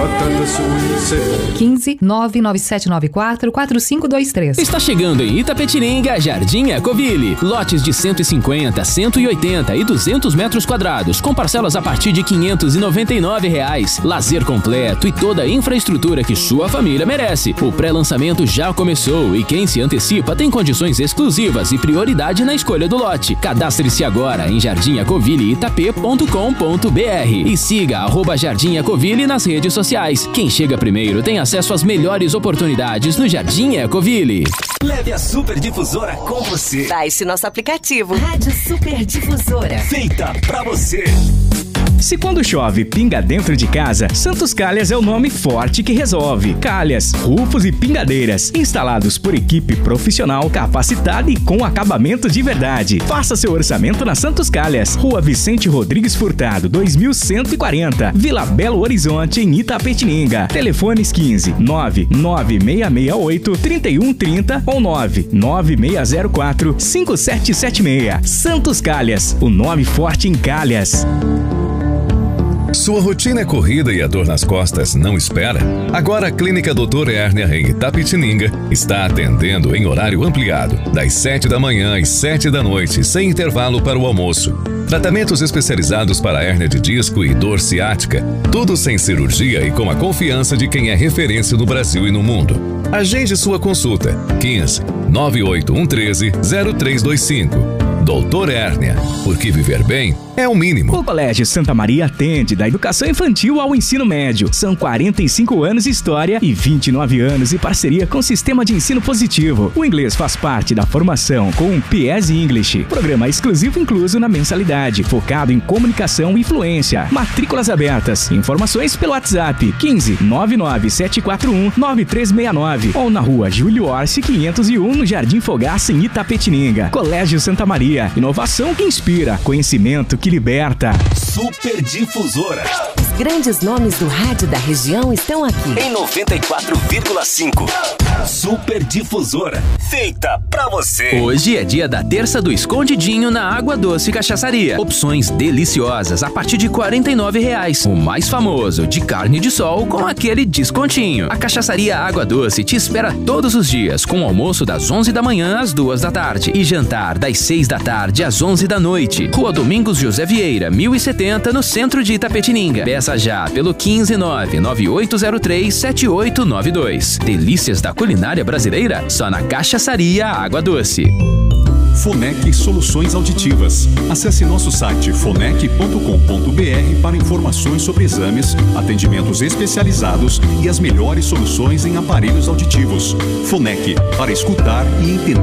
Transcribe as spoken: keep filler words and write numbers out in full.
batata, suíça é bom. quinze, nove nove sete nove quatro, quatro cinco dois três. Está chegando em Itapetininga, Jardim Ecoville. Lotes de cento e cinquenta, cento e oitenta e duzentos metros quadrados, com parcelas a partir de quinhentos e noventa e nove reais. Lazer completo e toda a infraestrutura que sua família merece. O pré-lançamento já começou e quem se antecipa tem condições exclusivas e prioridade na escolha do lote. Cadastre-se agora em jardim ecoville itap ponto com ponto br e siga arroba Jardim Ecoville nas redes sociais. Quem chega primeiro tem acesso às melhores oportunidades no Jardim Ecoville. Leve a Super Difusora com você. Baixe nosso aplicativo Rádio Super Difusora. Feita pra você. Se quando chove, pinga dentro de casa, Santos Calhas é o nome forte que resolve. Calhas, rufos e pingadeiras, instalados por equipe profissional, capacitada e com acabamento de verdade. Faça seu orçamento na Santos Calhas, Rua Vicente Rodrigues Furtado, dois mil cento e quarenta, Vila Belo Horizonte, em Itapetininga. Telefones quinze, nove nove seis seis oito, três um três zero ou nove nove seis zero quatro, cinco sete sete seis. Santos Calhas, o nome forte em Calhas. Sua rotina é corrida e a dor nas costas não espera? Agora a Clínica doutor Hérnia em Itapetininga está atendendo em horário ampliado, das sete da manhã às sete da noite, sem intervalo para o almoço. Tratamentos especializados para hérnia de disco e dor ciática, tudo sem cirurgia e com a confiança de quem é referência no Brasil e no mundo. Agende sua consulta, quinze, nove oito um três, zero três dois cinco. doutor Hérnia, porque viver bem é o mínimo. O Colégio Santa Maria atende da educação infantil ao ensino médio. São quarenta e cinco anos de história e vinte e nove anos de parceria com o sistema de ensino positivo. O inglês faz parte da formação com o P E S English, programa exclusivo incluso na mensalidade, focado em comunicação e fluência. Matrículas abertas. Informações pelo WhatsApp quinze, nove nove sete quatro um, nove três seis nove ou na rua Júlio Orsi quinhentos e um, no Jardim Fogaça, em Itapetininga. Colégio Santa Maria. Inovação que inspira, conhecimento que liberta. Super Difusora. Os grandes nomes do rádio da região estão aqui. Em noventa e quatro vírgula cinco. Super Difusora. Feita pra você. Hoje é dia da terça do escondidinho na Água Doce Cachaçaria. Opções deliciosas a partir de quarenta e nove reais. O mais famoso, de carne de sol com aquele descontinho. A Cachaçaria Água Doce te espera todos os dias, com almoço das onze da manhã às duas da tarde e jantar das seis da tarde às onze da noite. Rua Domingos José Vieira, mil e setenta, no centro de Itapetininga. Peça já pelo quinze, nove nove oito zero três, sete oito nove dois. Delícias da culinária brasileira, só na Cachaçaria Água Doce. Fonec Soluções Auditivas. Acesse nosso site fonec ponto com ponto br para informações sobre exames, atendimentos especializados e as melhores soluções em aparelhos auditivos. Fonec, para escutar e entender